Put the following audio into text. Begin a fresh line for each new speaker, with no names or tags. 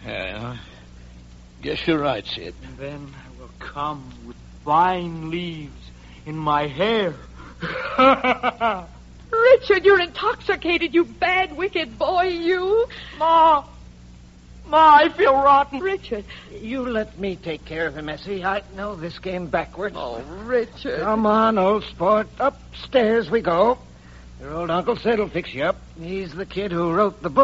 Yeah, guess you're right, Sid.
And then I will come with vine leaves in my hair.
Richard, you're intoxicated, you bad, wicked boy, you.
Ma, I feel rotten.
Richard.
You let me take care of him, Essie. I know this game backwards.
Oh, Richard.
Come on, old sport. Upstairs we go. Your old Uncle Sid'll fix you up. He's the kid who wrote the book.